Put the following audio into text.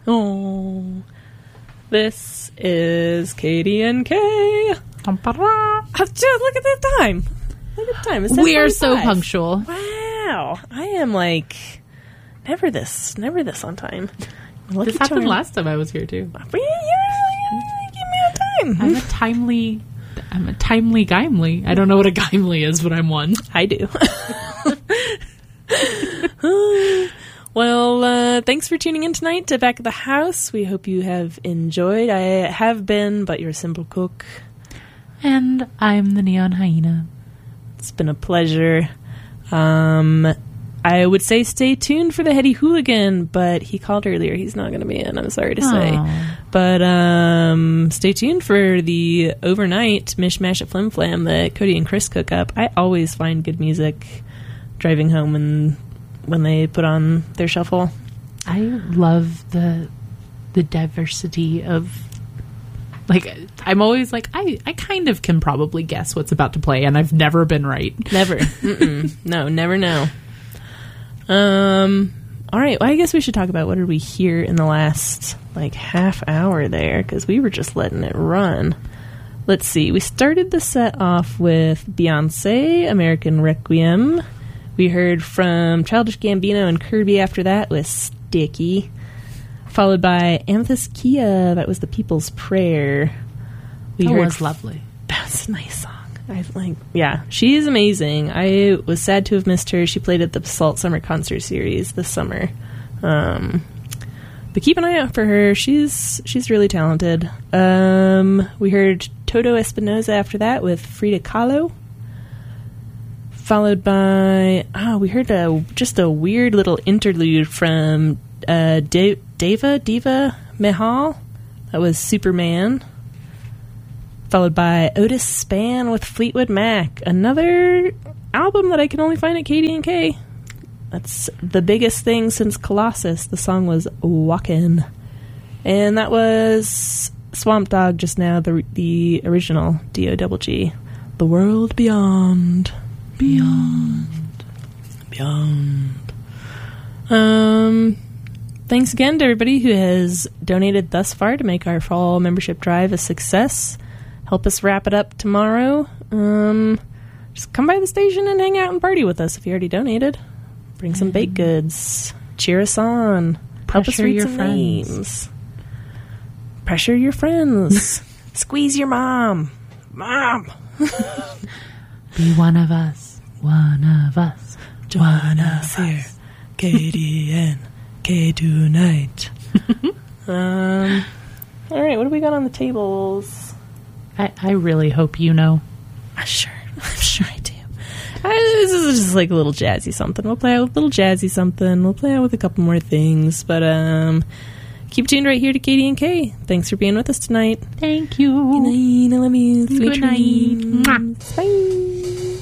Oh, this is Katie and Kay. Look at the time. Look at the time. We are so punctual. Wow. I am like never this on time. This happened last time I was here too. Give me a time. I'm a timely gimely. I don't know what a gimely is, but I'm one. I do. Well, thanks for tuning in tonight to Back of the House. We hope you have enjoyed. I have been, but you're a simple cook. And I'm the Neon Hyena. It's been a pleasure. I would say stay tuned for the Heady Hooligan, but he called earlier. He's not going to be in, I'm sorry to say. But stay tuned for the overnight Mishmash at Flim Flam that Cody and Chris cook up. I always find good music driving home and when they put on their shuffle. I love the diversity of, like, I'm always like, I kind of can probably guess what's about to play, and I've never been right. Never. No, never know. All right, well, I guess we should talk about what did we hear in the last, like, half hour there, because we were just letting it run. Let's see, we started the set off with Beyonce, American Requiem. We heard from Childish Gambino and Kirby after that with Sticky, followed by Amethyst Kia, that was The People's Prayer. That was lovely. That's a nice song. Yeah, she is amazing. I was sad to have missed her. She played at the Basalt Summer Concert Series this summer. But keep an eye out for her. She's really talented. We heard Toto Espinoza after that with Frida Kahlo. Followed by, we heard just a weird little interlude from Diva Mehal. That was Superman. Followed by Otis Spann with Fleetwood Mac. Another album that I can only find at KD&K. That's the biggest thing since Colossus. The song was Walkin'. And that was Swamp Dogg just now, the original D-O-double-G. The World Beyond. Thanks again to everybody who has donated thus far to make our fall membership drive a success. Help us wrap it up tomorrow. Just come by the station and hang out and party with us if you already donated. Bring some baked goods. Cheer us on. Help us read some names. Pressure your friends. Squeeze your mom. Mom. Be one of us. One of us. Join us here. KDNK tonight. All right, what do we got on the tables? I really hope you know. I'm sure I do. This is just like a little jazzy something. We'll play out with a little jazzy something. We'll play out with a couple more things. But keep tuned right here to KD&K. Thanks for being with us tonight. Thank you. Good night. I love you. Sweet Good night. dreams. Bye.